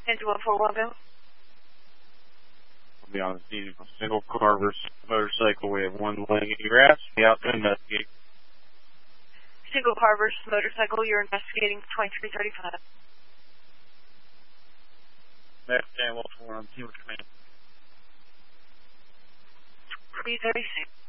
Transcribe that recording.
Into 141 go. I'll be on the scene of a single car versus motorcycle. We have one laying in grass. Be out to investigate. Single car versus motorcycle. You're investigating 2335. Next time, we're on team command. 336.